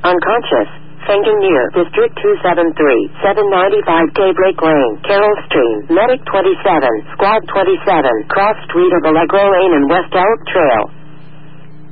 Unconscious. Fainting near District 273, 795 Daybreak Lane, Carroll Stream, Medic 27, Squad 27, Cross Street of Allegro Lane and West Elk Trail.